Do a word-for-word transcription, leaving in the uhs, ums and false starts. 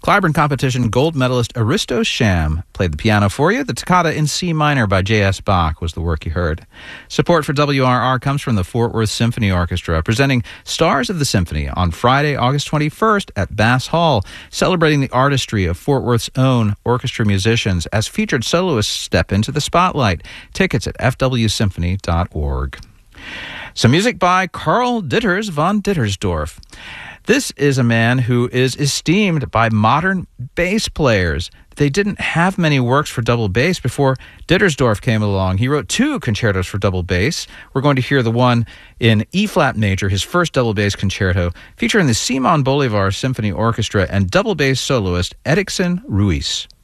Clyburn competition gold medalist Aristo Sham played the piano for you. The Toccata in C minor by J S. Bach was the work you heard. Support for W R R comes from the Fort Worth Symphony Orchestra, presenting Stars of the Symphony on Friday, August twenty-first at Bass Hall, celebrating the artistry of Fort Worth's own orchestra musicians as featured soloists step into the spotlight. Tickets at f w symphony dot org. Some music by Karl Ditters von Dittersdorf. This is a man who is esteemed by modern bass players. They didn't have many works for double bass before Dittersdorf came along. He wrote two concertos for double bass. We're going to hear the one in E-flat major, his first double bass concerto, featuring the Simon Bolivar Symphony Orchestra and double bass soloist Erickson Ruiz.